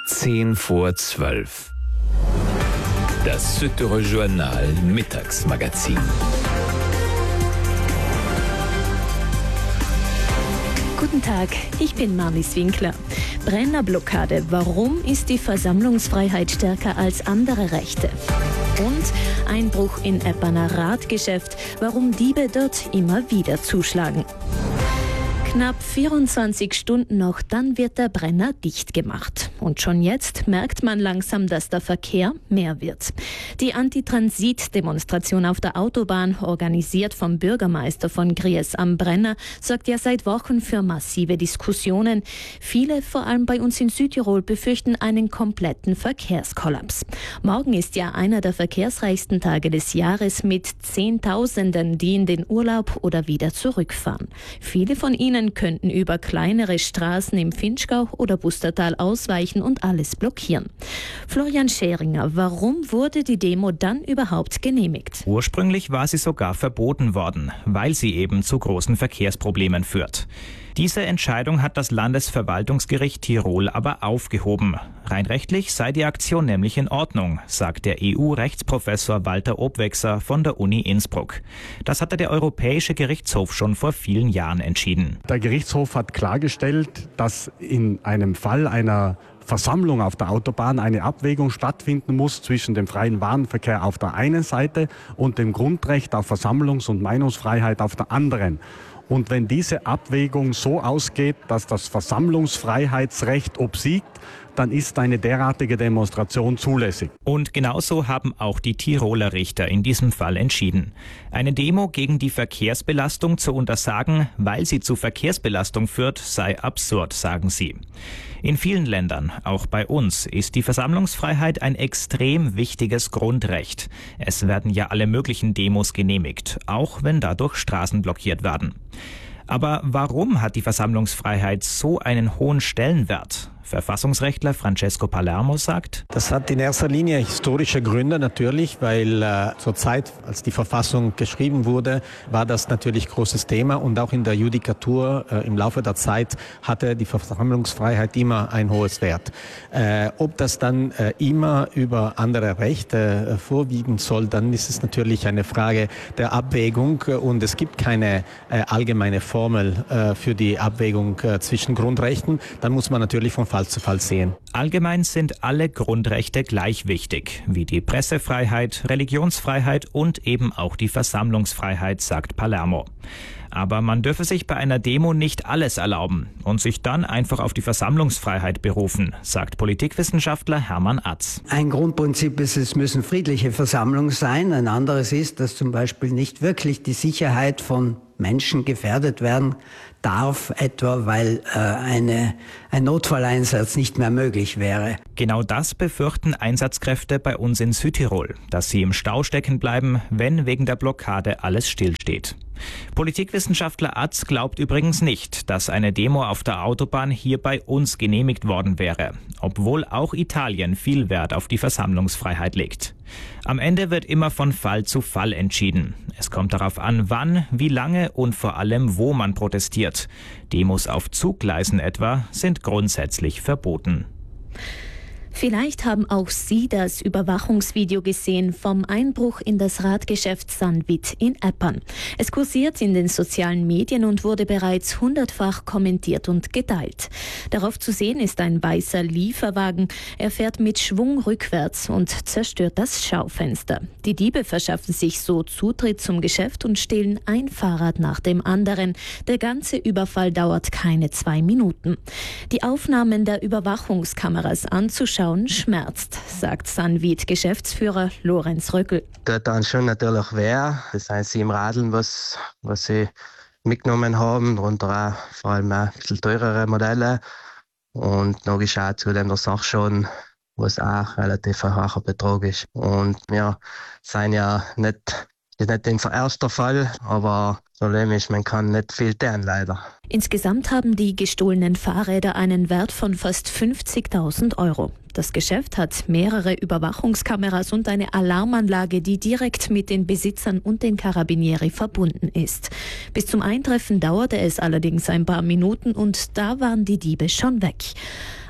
10:10. Das Südtiroler Journal Mittagsmagazin. Guten Tag, ich bin Marlies Winkler. Brennerblockade. Warum ist die Versammlungsfreiheit stärker als andere Rechte? Und Einbruch in Eppaner Radgeschäft. Warum Diebe dort immer wieder zuschlagen? Knapp 24 Stunden noch, dann wird der Brenner dicht gemacht. Und schon jetzt merkt man langsam, dass der Verkehr mehr wird. Die Antitransit-Demonstration auf der Autobahn, organisiert vom Bürgermeister von Gries am Brenner, sorgt ja seit Wochen für massive Diskussionen. Viele, vor allem bei uns in Südtirol, befürchten einen kompletten Verkehrskollaps. Morgen ist ja einer der verkehrsreichsten Tage des Jahres mit Zehntausenden, die in den Urlaub oder wieder zurückfahren. Viele von ihnen könnten über kleinere Straßen im Vinschgau oder Bustertal ausweichen und alles blockieren. Florian Scheringer, warum wurde die Demo dann überhaupt genehmigt? Ursprünglich war sie sogar verboten worden, weil sie eben zu großen Verkehrsproblemen führt. Diese Entscheidung hat das Landesverwaltungsgericht Tirol aber aufgehoben. Rein rechtlich sei die Aktion nämlich in Ordnung, sagt der EU-Rechtsprofessor Walter Obwexer von der Uni Innsbruck. Das hatte der Europäische Gerichtshof schon vor vielen Jahren entschieden. Der Gerichtshof hat klargestellt, dass in einem Fall einer Versammlung auf der Autobahn eine Abwägung stattfinden muss zwischen dem freien Warenverkehr auf der einen Seite und dem Grundrecht auf Versammlungs- und Meinungsfreiheit auf der anderen. Und wenn diese Abwägung so ausgeht, dass das Versammlungsfreiheitsrecht obsiegt, dann ist eine derartige Demonstration zulässig. Und genauso haben auch die Tiroler Richter in diesem Fall entschieden. Eine Demo gegen die Verkehrsbelastung zu untersagen, weil sie zu Verkehrsbelastung führt, sei absurd, sagen sie. In vielen Ländern, auch bei uns, ist die Versammlungsfreiheit ein extrem wichtiges Grundrecht. Es werden ja alle möglichen Demos genehmigt, auch wenn dadurch Straßen blockiert werden. Aber warum hat die Versammlungsfreiheit so einen hohen Stellenwert? Verfassungsrechtler Francesco Palermo sagt: Das hat in erster Linie historische Gründe natürlich, weil zur Zeit, als die Verfassung geschrieben wurde, war das natürlich großes Thema und auch in der Judikatur im Laufe der Zeit hatte die Versammlungsfreiheit immer ein hohes Wert. Ob das dann immer über andere Rechte vorwiegen soll, dann ist es natürlich eine Frage der Abwägung und es gibt keine allgemeine Formel für die Abwägung zwischen Grundrechten. Dann muss man natürlich von Fall zu Fall sehen. Allgemein sind alle Grundrechte gleich wichtig, wie die Pressefreiheit, Religionsfreiheit und eben auch die Versammlungsfreiheit, sagt Palermo. Aber man dürfe sich bei einer Demo nicht alles erlauben und sich dann einfach auf die Versammlungsfreiheit berufen, sagt Politikwissenschaftler Hermann Atz. Ein Grundprinzip ist, es müssen friedliche Versammlungen sein. Ein anderes ist, dass zum Beispiel nicht wirklich die Sicherheit von Menschen gefährdet werden darf, etwa weil ein Notfalleinsatz nicht mehr möglich wäre. Genau das befürchten Einsatzkräfte bei uns in Südtirol, dass sie im Stau stecken bleiben, wenn wegen der Blockade alles stillsteht. Politikwissenschaftler Atz glaubt übrigens nicht, dass eine Demo auf der Autobahn hier bei uns genehmigt worden wäre, obwohl auch Italien viel Wert auf die Versammlungsfreiheit legt. Am Ende wird immer von Fall zu Fall entschieden. Es kommt darauf an, wann, wie lange und vor allem, wo man protestiert. Demos auf Zuggleisen etwa sind grundsätzlich verboten. Vielleicht haben auch Sie das Überwachungsvideo gesehen vom Einbruch in das Radgeschäft Sanvit in Eppan. Es kursiert in den sozialen Medien und wurde bereits 100-fach kommentiert und geteilt. Darauf zu sehen ist ein weißer Lieferwagen. Er fährt mit Schwung rückwärts und zerstört das Schaufenster. Die Diebe verschaffen sich so Zutritt zum Geschäft und stehlen ein Fahrrad nach dem anderen. Der ganze Überfall dauert keine 2 Minuten. Die Aufnahmen der Überwachungskameras anzuschauen schmerzt, sagt Sanvit-Geschäftsführer Lorenz Röckel. Tut dann schon natürlich weh. Das sind sie im Radeln, was sie mitgenommen haben, darunter auch vor allem auch ein bisschen teurere Modelle. Und noch geschaut zu dem der Sachschaden, was auch relativ ein hoher Betrag ist. Und ja, sind ja nicht der erste Fall, aber das Problem ist, man kann nicht viel tun, leider. Insgesamt haben die gestohlenen Fahrräder einen Wert von fast 50.000 €. Das Geschäft hat mehrere Überwachungskameras und eine Alarmanlage, die direkt mit den Besitzern und den Carabinieri verbunden ist. Bis zum Eintreffen dauerte es allerdings ein paar Minuten und da waren die Diebe schon weg.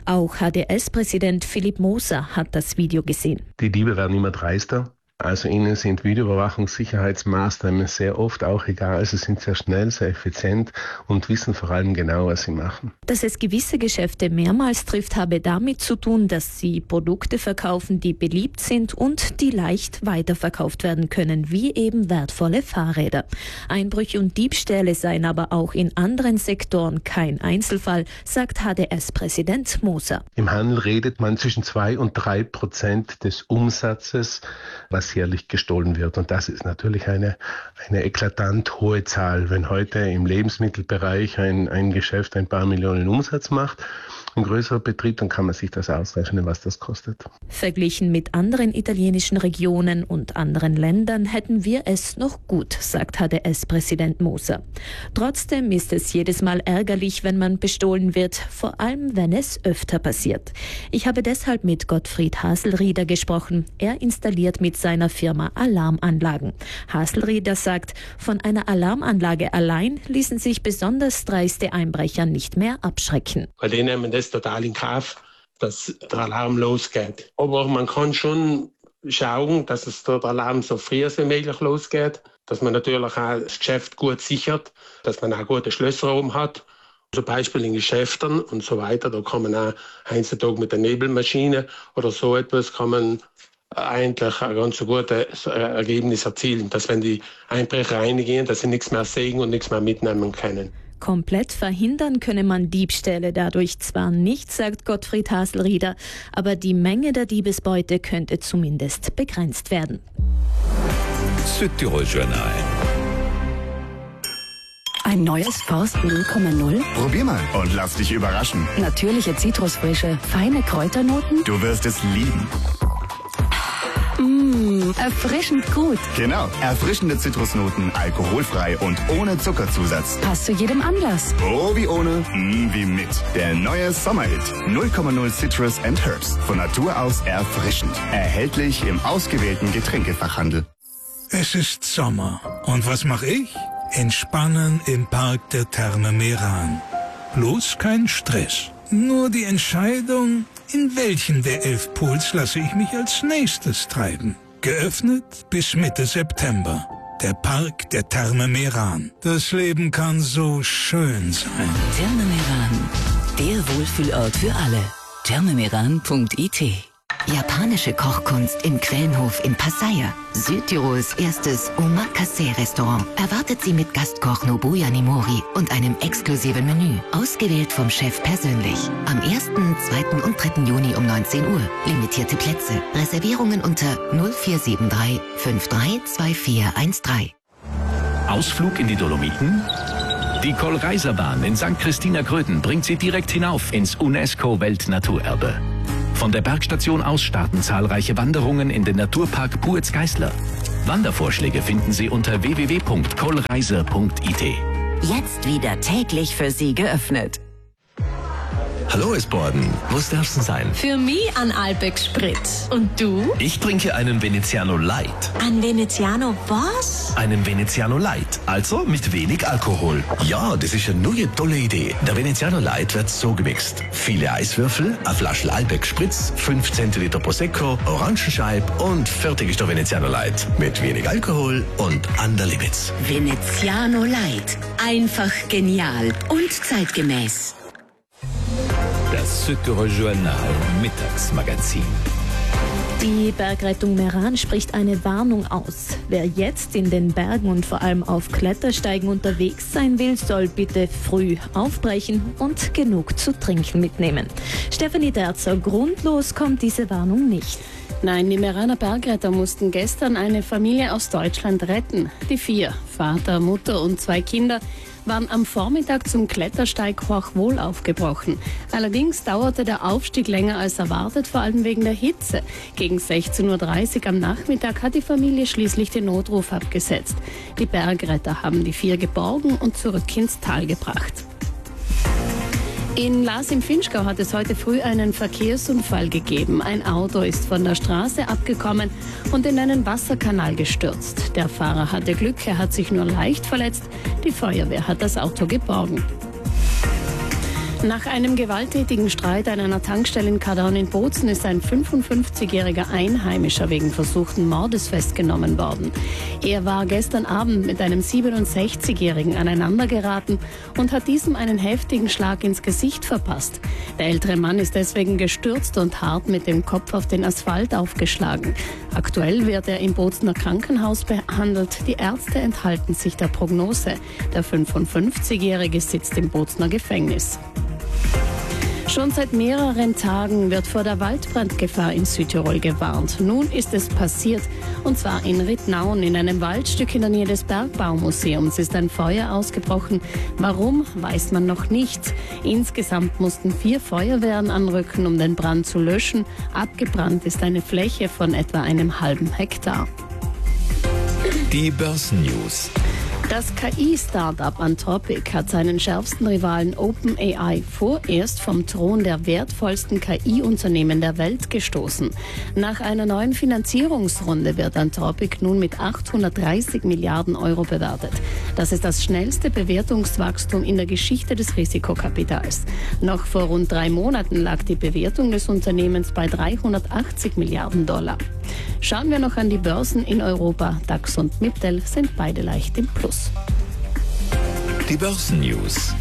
Auch HDS-Präsident Philipp Moser hat das Video gesehen. Die Diebe werden immer dreister. Also ihnen sind Videoüberwachungssicherheitsmaßnahmen sehr oft auch egal. Sie sind sehr schnell, sehr effizient und wissen vor allem genau, was sie machen. Dass es gewisse Geschäfte mehrmals trifft, habe damit zu tun, dass sie Produkte verkaufen, die beliebt sind und die leicht weiterverkauft werden können, wie eben wertvolle Fahrräder. Einbrüche und Diebstähle seien aber auch in anderen Sektoren kein Einzelfall, sagt HDS-Präsident Moser. Im Handel redet man zwischen 2 und 3% des Umsatzes, was jährlich gestohlen wird. Und das ist natürlich eine eklatant hohe Zahl. Wenn heute im Lebensmittelbereich ein Geschäft ein paar Millionen Umsatz macht, ein größerer Betrieb, dann kann man sich das ausrechnen, was das kostet. Verglichen mit anderen italienischen Regionen und anderen Ländern hätten wir es noch gut, sagt HDS-Präsident Moser. Trotzdem ist es jedes Mal ärgerlich, wenn man bestohlen wird, vor allem wenn es öfter passiert. Ich habe deshalb mit Gottfried Haselrieder gesprochen. Er installiert mit seiner Firma Alarmanlagen. Haselrieder sagt, von einer Alarmanlage allein ließen sich besonders dreiste Einbrecher nicht mehr abschrecken. Weil die nehmen das total in Kauf, dass der Alarm losgeht. Aber man kann schon schauen, dass der Alarm so früh wie möglich losgeht, dass man natürlich auch das Geschäft gut sichert, dass man auch gute Schlösser oben hat. Zum Beispiel in Geschäften und so weiter, da kann man auch heutzutage mit der Nebelmaschine oder so etwas kann man eigentlich ein ganz gutes Ergebnis erzielen, dass wenn die Einbrecher reingehen, dass sie nichts mehr sehen und nichts mehr mitnehmen können. Komplett verhindern könne man Diebstähle dadurch zwar nicht, sagt Gottfried Haselrieder, aber die Menge der Diebesbeute könnte zumindest begrenzt werden. Südtirol Journal. Ein neues Forst 0,0? Probier mal und lass dich überraschen. Natürliche Zitrusfrische, feine Kräuternoten? Du wirst es lieben. Erfrischend gut. Genau, erfrischende Zitrusnoten, alkoholfrei und ohne Zuckerzusatz. Passt zu jedem Anlass. Oh, wie ohne, wie mit. Der neue Sommerhit 0,0 Citrus and Herbs. Von Natur aus erfrischend. Erhältlich im ausgewählten Getränkefachhandel. Es ist Sommer. Und was mache ich? Entspannen im Park der Therme Meran. Bloß kein Stress. Nur die Entscheidung, in welchen der 11 Pools lasse ich mich als nächstes treiben. Geöffnet bis Mitte September. Der Park der Therme Meran. Das Leben kann so schön sein. Therme Meran. Der Wohlfühlort für alle. thermemeran.it. Japanische Kochkunst im Quellenhof in Pasaya. Südtirols erstes Omakase-Restaurant erwartet Sie mit Gastkoch Nobuya Nimori und einem exklusiven Menü. Ausgewählt vom Chef persönlich. Am 1., 2. und 3. Juni um 19 Uhr. Limitierte Plätze. Reservierungen unter 0473 532413. Ausflug in die Dolomiten? Die Kohlreiserbahn in St. Christina Gröden bringt Sie direkt hinauf ins UNESCO-Weltnaturerbe. Von der Bergstation aus starten zahlreiche Wanderungen in den Naturpark Puetz-Geisler. Wandervorschläge finden Sie unter www.kohlreiser.it. Jetzt wieder täglich für Sie geöffnet. Hallo Esborden, was darf's denn sein? Für mich ein Alpex Spritz. Und du? Ich trinke einen Veneziano Light. Ein Veneziano was? Einen Veneziano Light, also mit wenig Alkohol. Ja, das ist eine neue tolle Idee. Der Veneziano Light wird so gemixt. Viele Eiswürfel, eine Flasche Alpex Spritz, 5 Zentiliter Prosecco, Orangenscheib und fertig ist der Veneziano Light. Mit wenig Alkohol und an der Limits. Veneziano Light. Einfach genial und zeitgemäß. Das Südtirol Journal Mittagsmagazin. Die Bergrettung Meran spricht eine Warnung aus. Wer jetzt in den Bergen und vor allem auf Klettersteigen unterwegs sein will, soll bitte früh aufbrechen und genug zu trinken mitnehmen. Stefanie Derzer, grundlos kommt diese Warnung nicht. Nein, die Meraner Bergretter mussten gestern eine Familie aus Deutschland retten. Die 4, Vater, Mutter und 2 Kinder, waren am Vormittag zum Klettersteig Hochwohl aufgebrochen. Allerdings dauerte der Aufstieg länger als erwartet, vor allem wegen der Hitze. Gegen 16:30 Uhr am Nachmittag hat die Familie schließlich den Notruf abgesetzt. Die Bergretter haben die 4 geborgen und zurück ins Tal gebracht. In Lars im Finchgau hat es heute früh einen Verkehrsunfall gegeben. Ein Auto ist von der Straße abgekommen und in einen Wasserkanal gestürzt. Der Fahrer hatte Glück, er hat sich nur leicht verletzt. Die Feuerwehr hat das Auto geborgen. Nach einem gewalttätigen Streit an einer Tankstelle in Kadarn in Bozen ist ein 55-jähriger Einheimischer wegen versuchten Mordes festgenommen worden. Er war gestern Abend mit einem 67-jährigen aneinandergeraten und hat diesem einen heftigen Schlag ins Gesicht verpasst. Der ältere Mann ist deswegen gestürzt und hart mit dem Kopf auf den Asphalt aufgeschlagen. Aktuell wird er im Bozener Krankenhaus behandelt. Die Ärzte enthalten sich der Prognose. Der 55-jährige sitzt im Bozener Gefängnis. Schon seit mehreren Tagen wird vor der Waldbrandgefahr in Südtirol gewarnt. Nun ist es passiert, und zwar in Rittnauen. In einem Waldstück in der Nähe des Bergbaumuseums ist ein Feuer ausgebrochen. Warum, weiß man noch nicht. Insgesamt mussten 4 Feuerwehren anrücken, um den Brand zu löschen. Abgebrannt ist eine Fläche von etwa einem halben Hektar. Die Börsennews. Das KI-Startup Anthropic hat seinen schärfsten Rivalen OpenAI vorerst vom Thron der wertvollsten KI-Unternehmen der Welt gestoßen. Nach einer neuen Finanzierungsrunde wird Anthropic nun mit 830 Milliarden Euro bewertet. Das ist das schnellste Bewertungswachstum in der Geschichte des Risikokapitals. Noch vor rund 3 Monaten lag die Bewertung des Unternehmens bei 380 Milliarden $. Schauen wir noch an die Börsen in Europa. DAX und MIPTEL sind beide leicht im Plus. Die Börsennews.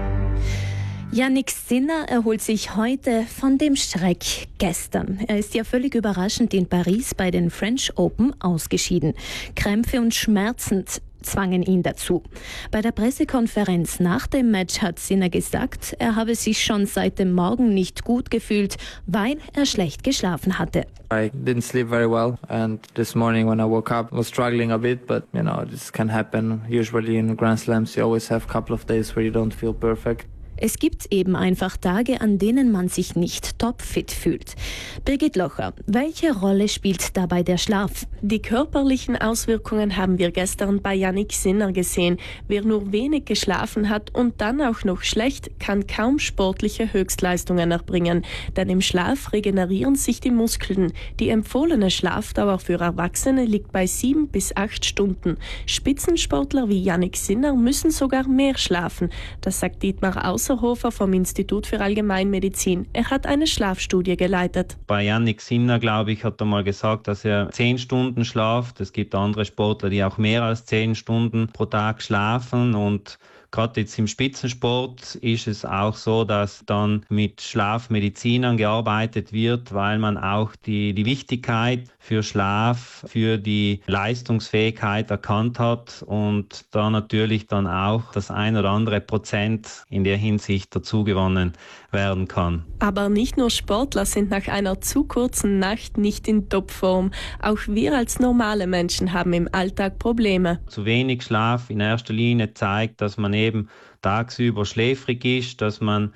Jannik Sinner erholt sich heute von dem Schreck gestern. Er ist ja völlig überraschend in Paris bei den French Open ausgeschieden. Krämpfe und Schmerzen zwangen ihn dazu. Bei der Pressekonferenz nach dem Match hat Sinner gesagt, er habe sich schon seit dem Morgen nicht gut gefühlt, weil er schlecht geschlafen hatte. I didn't sleep very well, and this morning when I woke up, I was struggling a bit, but this can happen. Usually in Grand Slams you always have a couple of days where you don't feel perfect. Es gibt eben einfach Tage, an denen man sich nicht topfit fühlt. Birgit Locher, welche Rolle spielt dabei der Schlaf? Die körperlichen Auswirkungen haben wir gestern bei Jannik Sinner gesehen. Wer nur wenig geschlafen hat und dann auch noch schlecht, kann kaum sportliche Höchstleistungen erbringen. Denn im Schlaf regenerieren sich die Muskeln. Die empfohlene Schlafdauer für Erwachsene liegt bei 7 bis 8 Stunden. Spitzensportler wie Jannik Sinner müssen sogar mehr schlafen. Das sagt Dietmar Außerhofer vom Institut für Allgemeinmedizin. Er hat eine Schlafstudie geleitet. Bei Jannik Sinner, glaube ich, hat er mal gesagt, dass er 10 Stunden schlaft. Es gibt andere Sportler, die auch mehr als 10 Stunden pro Tag schlafen, und gerade jetzt im Spitzensport ist es auch so, dass dann mit Schlafmedizinern gearbeitet wird, weil man auch die Wichtigkeit für Schlaf, für die Leistungsfähigkeit erkannt hat und da natürlich dann auch das 1 oder andere Prozent in der Hinsicht dazugewonnen werden kann. Aber nicht nur Sportler sind nach einer zu kurzen Nacht nicht in Topform. Auch wir als normale Menschen haben im Alltag Probleme. Zu wenig Schlaf in erster Linie zeigt, dass man eben tagsüber schläfrig ist, dass man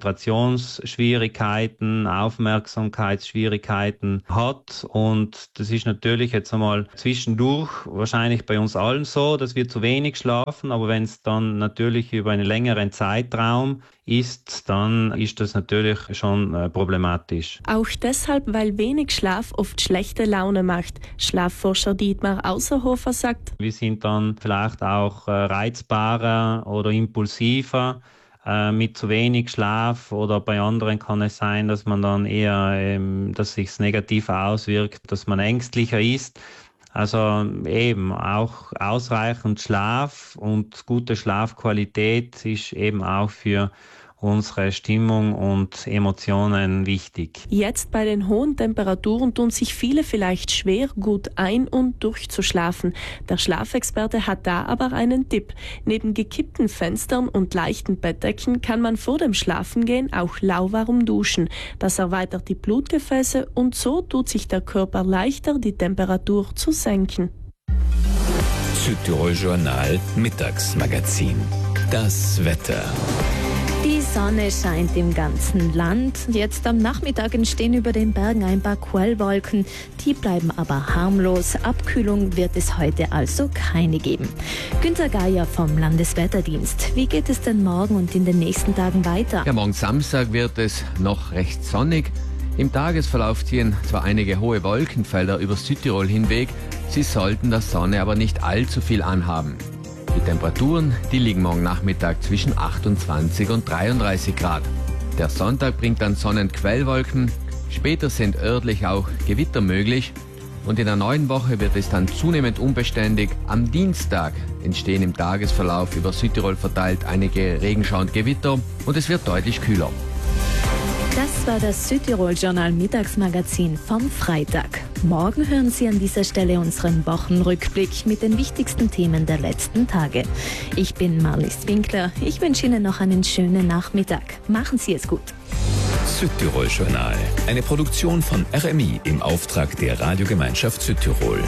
Konzentrationsschwierigkeiten, Aufmerksamkeitsschwierigkeiten hat, und das ist natürlich jetzt einmal zwischendurch wahrscheinlich bei uns allen so, dass wir zu wenig schlafen, aber wenn es dann natürlich über einen längeren Zeitraum ist, dann ist das natürlich schon problematisch. Auch deshalb, weil wenig Schlaf oft schlechte Laune macht. Schlafforscher Dietmar Außerhofer sagt, wir sind dann vielleicht auch reizbarer oder impulsiver mit zu wenig Schlaf, oder bei anderen kann es sein, dass man dann eher, dass sich negativ auswirkt, dass man ängstlicher ist. Also eben auch ausreichend Schlaf und gute Schlafqualität ist eben auch für unsere Stimmung und Emotionen wichtig. Jetzt bei den hohen Temperaturen tun sich viele vielleicht schwer, gut ein- und durchzuschlafen. Der Schlafexperte hat da aber einen Tipp. Neben gekippten Fenstern und leichten Bettdecken kann man vor dem Schlafengehen auch lauwarm duschen. Das erweitert die Blutgefäße und so tut sich der Körper leichter, die Temperatur zu senken. Südtirol Journal Mittagsmagazin. Das Wetter. Die Sonne scheint im ganzen Land. Jetzt am Nachmittag entstehen über den Bergen ein paar Quellwolken. Die bleiben aber harmlos. Abkühlung wird es heute also keine geben. Günter Geier vom Landeswetterdienst. Wie geht es denn morgen und in den nächsten Tagen weiter? Ja, morgen Samstag wird es noch recht sonnig. Im Tagesverlauf ziehen zwar einige hohe Wolkenfelder über Südtirol hinweg. Sie sollten der Sonne aber nicht allzu viel anhaben. Die Temperaturen, die liegen morgen Nachmittag zwischen 28 und 33 Grad. Der Sonntag bringt dann Sonnenquellwolken. Später sind örtlich auch Gewitter möglich. Und in der neuen Woche wird es dann zunehmend unbeständig. Am Dienstag entstehen im Tagesverlauf über Südtirol verteilt einige Regenschauer und Gewitter und es wird deutlich kühler. Das war das Südtirol-Journal Mittagsmagazin vom Freitag. Morgen hören Sie an dieser Stelle unseren Wochenrückblick mit den wichtigsten Themen der letzten Tage. Ich bin Marlies Winkler. Ich wünsche Ihnen noch einen schönen Nachmittag. Machen Sie es gut. Südtirol-Journal, eine Produktion von RMI im Auftrag der Radiogemeinschaft Südtirol.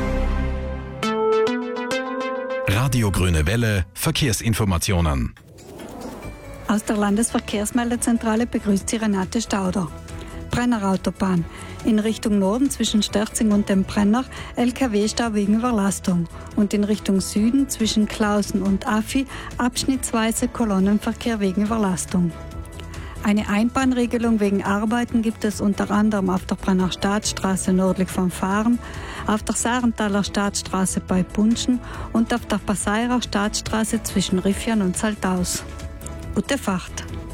Radio Grüne Welle, Verkehrsinformationen. Aus der Landesverkehrsmeldezentrale begrüßt Sie Renate Stauder. Brennerautobahn. In Richtung Norden zwischen Sterzing und dem Brenner LKW-Stau wegen Überlastung. Und in Richtung Süden zwischen Klausen und Affi abschnittsweise Kolonnenverkehr wegen Überlastung. Eine Einbahnregelung wegen Arbeiten gibt es unter anderem auf der Brenner Staatsstraße nördlich vom Fahren, auf der Sarenthaler Staatsstraße bei Bunschen und auf der Passairer Staatsstraße zwischen Riffian und Saltaus. Gute Fahrt!